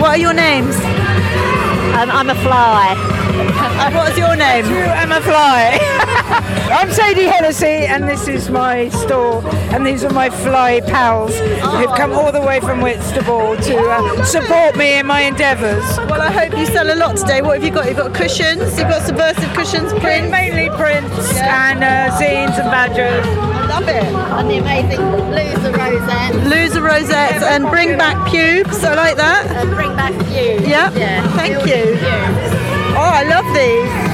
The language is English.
What are your names? I'm a fly. And what's your name? I'm a fly. I'm Sadie Hennessy, and this is my store, and these are my fly pals who've come all the way from Whitstable to support me in my endeavours. Well, I hope you sell a lot today. What have you got? You've got cushions, you've got subversive cushions, prints? Mainly prints and zines and badges. Love it. And the amazing loser rosette. Loser rosettes and bring back pubes. I like that. And bring back you. Yep. Yeah. Thank you. Oh, I love these.